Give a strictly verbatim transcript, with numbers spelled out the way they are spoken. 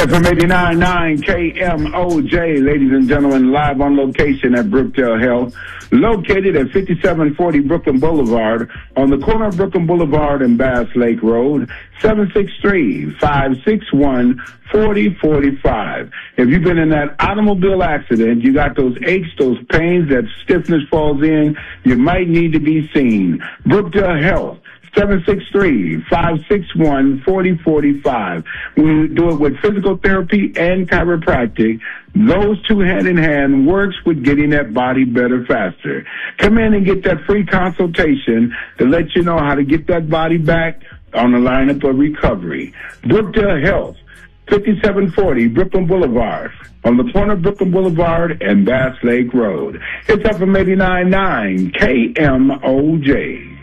F M eighty-nine point nine K M O J, ladies and gentlemen, live on location at Brookdale Health, located at fifty-seven forty Brooklyn Boulevard, on the corner of Brooklyn Boulevard and Bass Lake Road, seven six three, five six one, four zero four five. If you've been in that automobile accident, you got those aches, those pains, that stiffness falls in, you might need to be seen. Brookdale Health, seven six three, five six one, four zero four five. We do it with physical therapy and chiropractic. Those two hand in hand works with getting that body better faster. Come in and get that free consultation to let you know how to get that body back on the lineup of recovery. Brookdale Health, fifty-seven forty Brooklyn Boulevard, on the corner of Brooklyn Boulevard and Bass Lake Road. It's F M eighty-nine point nine K M O J.